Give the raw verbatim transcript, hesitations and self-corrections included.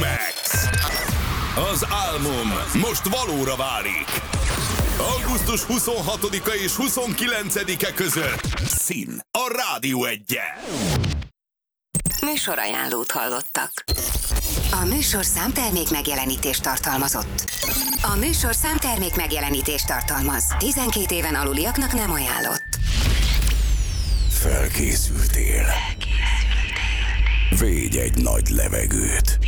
Max. Az álmom most valóra válik. augusztus huszonhatodika és huszonkilencedike között Szín a Rádió Egyen. Műsorajánlót hallottak. A műsor számtermék megjelenítést tartalmazott. A műsor számtermék megjelenítést tartalmaz. tizenkét éven aluliaknak nem ajánlott. Felkészültél. Felkészültél. Védj egy nagy levegőt.